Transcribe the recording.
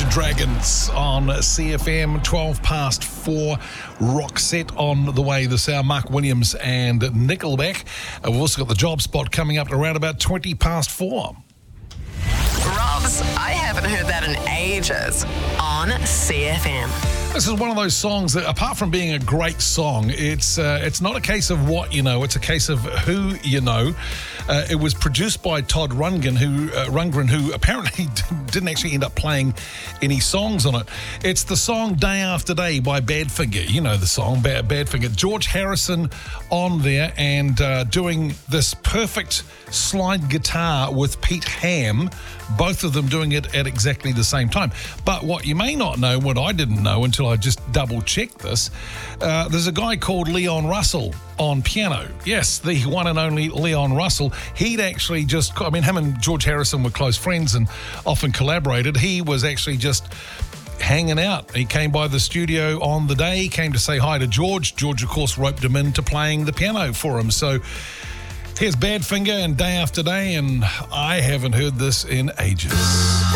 Imagine Dragons on CFM, 12 past 4. Roxette on the way this hour. Mark Williams and Nickelback. We've also got the job spot coming up around about 20 past 4. Robs, I haven't heard that in ages on CFM. This is one of those songs that, apart from being a great song, it's not a case of what you know, it's a case of who you know. It was produced by Todd Rundgren, who apparently didn't actually end up playing any songs on it. It's the song Day After Day by Badfinger. You know the song, Badfinger. George Harrison on there and doing this perfect slide guitar with Pete Ham, both of them doing it at exactly the same time. But what you may not know, what I didn't know until I just double-checked this, there's a guy called Leon Russell on piano. Yes, the one and only Leon Russell. He'd actually him and George Harrison were close friends and often collaborated. He was actually just hanging out. He came by the studio on the day. He came to say hi to George. George, of course, roped him into playing the piano for him. So here's Badfinger and Day After Day, and I haven't heard this in ages.